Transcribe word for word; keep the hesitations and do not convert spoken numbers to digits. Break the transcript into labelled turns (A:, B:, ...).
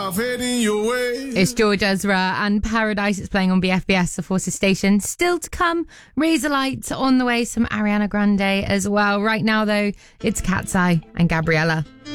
A: love heading your way.
B: It's George Ezra and Paradise. It's playing on B F B S, the Forces station. Still to come, Razorlight on the way, some Ariana Grande as well. Right now, though, it's Cat's Eye and Gabriella.